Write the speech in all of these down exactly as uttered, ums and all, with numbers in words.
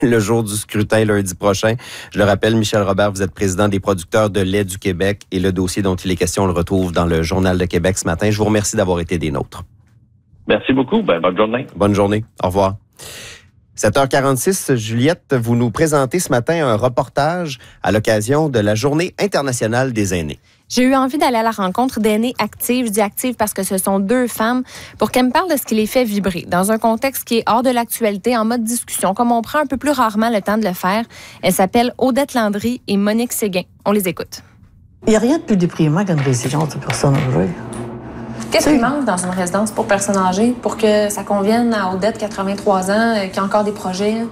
le jour du scrutin lundi prochain. Je le rappelle, Michel Robert, vous êtes président des producteurs de lait du Québec et le dossier dont il est question, on le retrouve dans le Journal de Québec ce matin. Je vous remercie d'avoir été des nôtres. Merci beaucoup. Ben, bonne journée. Bonne journée. Au revoir. sept heures quarante-six, Juliette, vous nous présentez ce matin un reportage à l'occasion de la Journée internationale des aînés. J'ai eu envie d'aller à la rencontre d'aînés actives. Je dis actives parce que ce sont deux femmes pour qu'elles me parlent de ce qui les fait vibrer dans un contexte qui est hors de l'actualité, en mode discussion, comme on prend un peu plus rarement le temps de le faire. Elles s'appellent Odette Landry et Monique Séguin. On les écoute. Il n'y a rien de plus déprimant qu'une résidence de personnes âgées. Qu'est-ce qui manque dans une résidence pour personnes âgées pour que ça convienne à Odette, quatre-vingt-trois ans, euh, qui a encore des projets?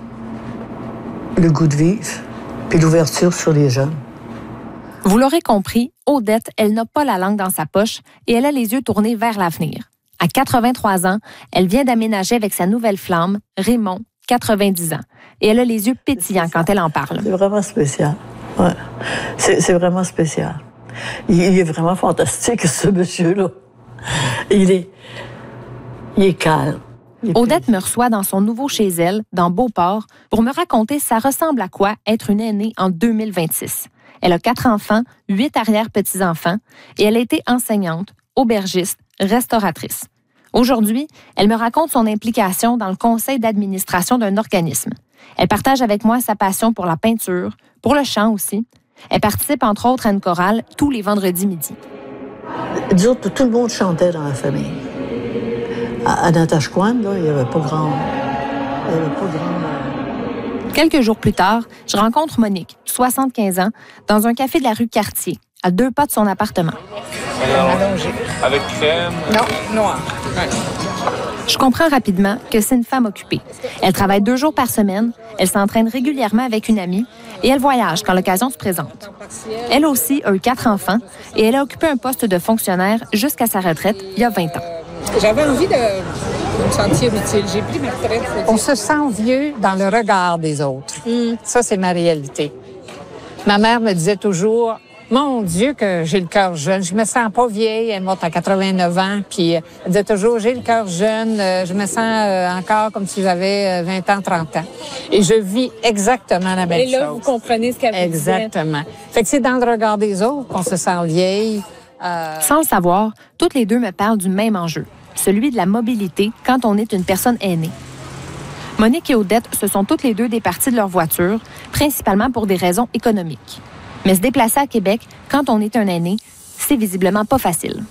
Le goût de vivre, puis l'ouverture sur les jeunes. Vous l'aurez compris, Odette, elle n'a pas la langue dans sa poche et elle a les yeux tournés vers l'avenir. À quatre-vingt-trois ans, elle vient d'aménager avec sa nouvelle flamme, Raymond, quatre-vingt-dix ans. Et elle a les yeux pétillants quand elle en parle. C'est vraiment spécial. Ouais. C'est, c'est vraiment spécial. Il, il est vraiment fantastique, ce monsieur-là. Il est, il est calme. Il est Odette me reçoit dans son nouveau chez elle, dans Beauport, pour me raconter ça ressemble à quoi être une aînée en deux mille vingt-six. Elle a quatre enfants, huit arrière-petits-enfants, et elle a été enseignante, aubergiste, restauratrice. Aujourd'hui, elle me raconte son implication dans le conseil d'administration d'un organisme. Elle partage avec moi sa passion pour la peinture, pour le chant aussi. Elle participe entre autres à une chorale tous les vendredis midi. Disons que tout le monde chantait dans la famille. À, à Natashquan, là, il n'y avait pas grand... Il n'y avait pas grand... Quelques jours plus tard, je rencontre Monique, soixante-quinze ans, dans un café de la rue Cartier, à deux pas de son appartement. Allongé. Avec crème? Non, noir. Ouais. Je comprends rapidement que c'est une femme occupée. Elle travaille deux jours par semaine, elle s'entraîne régulièrement avec une amie et elle voyage quand l'occasion se présente. Elle aussi a eu quatre enfants et elle a occupé un poste de fonctionnaire jusqu'à sa retraite il y a vingt ans. J'avais envie de, de me sentir utile. J'ai pris ma retraite. On se sent vieux dans le regard des autres. Mm. Ça, c'est ma réalité. Ma mère me disait toujours... Mon Dieu, que j'ai le cœur jeune. Je me sens pas vieille. Elle est morte à quatre-vingt-neuf ans. Puis elle disait toujours, j'ai le cœur jeune. Je me sens encore comme si j'avais vingt ans, trente ans. Et je vis exactement la même chose. Et là, vous comprenez ce qu'elle vous disait. Exactement. Fait que c'est dans le regard des autres qu'on se sent vieille. Euh... Sans le savoir, toutes les deux me parlent du même enjeu, celui de la mobilité quand on est une personne aînée. Monique et Odette se sont toutes les deux départies de leur voiture, principalement pour des raisons économiques. Mais se déplacer à Québec, quand on est un aîné, c'est visiblement pas facile.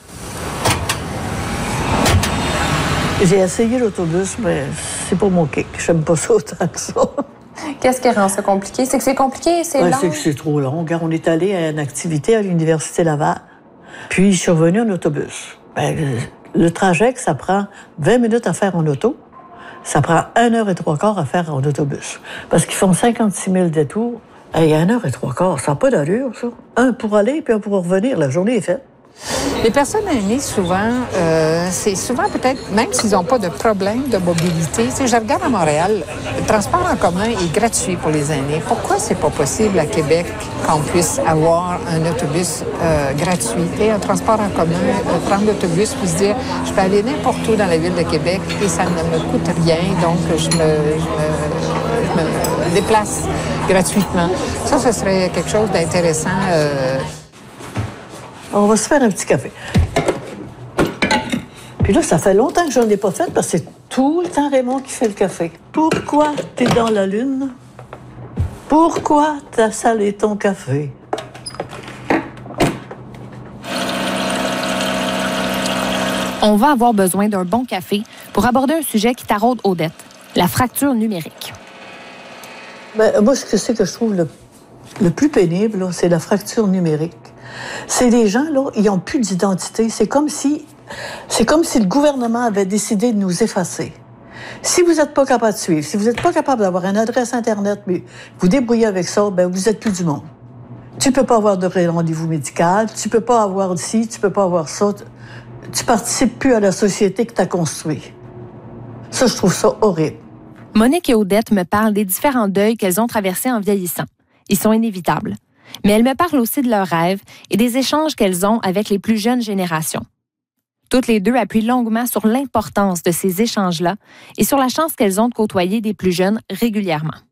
J'ai essayé l'autobus, mais c'est pas mon kick. J'aime pas ça autant que ça. Qu'est-ce qui rend ça compliqué? C'est que c'est compliqué, c'est ouais, long? C'est que c'est trop long. Regarde, on est allé à une activité à l'Université Laval, puis je suis revenu en autobus. Ben, le, le trajet que ça prend vingt minutes à faire en auto, ça prend une heure et trois quarts à faire en autobus. Parce qu'ils font cinquante-six mille détours. Il y a une heure et trois quarts, ça n'a pas d'allure, ça. Un pour aller, puis un pour revenir. La journée est faite. Les personnes aînées, souvent, euh, c'est souvent peut-être, même s'ils n'ont pas de problème de mobilité, tu sais, je regarde à Montréal, le transport en commun est gratuit pour les aînés. Pourquoi c'est pas possible à Québec qu'on puisse avoir un autobus euh, gratuit, et un transport en commun, euh, prendre l'autobus puis se dire, je peux aller n'importe où dans la ville de Québec et ça ne me coûte rien, donc je me, je me, je me déplace gratuitement. Ça, ce serait quelque chose d'intéressant. Euh... On va se faire un petit café. Puis là, ça fait longtemps que je n'en ai pas fait parce que c'est tout le temps Raymond qui fait le café. Pourquoi t'es dans la lune? Pourquoi t'as salé ton café? On va avoir besoin d'un bon café pour aborder un sujet qui taraude Odette, la fracture numérique. Ben, moi, ce que c'est que je trouve le, le plus pénible, là, c'est la fracture numérique. C'est des gens, là, ils n'ont plus d'identité. C'est comme si, c'est comme si le gouvernement avait décidé de nous effacer. Si vous n'êtes pas capable de suivre, si vous n'êtes pas capable d'avoir une adresse Internet, mais vous débrouillez avec ça, ben vous n'êtes plus du monde. Tu ne peux pas avoir de rendez-vous médical, tu ne peux pas avoir ci, tu ne peux pas avoir ça. Tu ne participes plus à la société que tu as construite. Ça, je trouve ça horrible. Monique et Odette me parlent des différents deuils qu'elles ont traversés en vieillissant. Ils sont inévitables. Mais elles me parlent aussi de leurs rêves et des échanges qu'elles ont avec les plus jeunes générations. Toutes les deux appuient longuement sur l'importance de ces échanges-là et sur la chance qu'elles ont de côtoyer des plus jeunes régulièrement.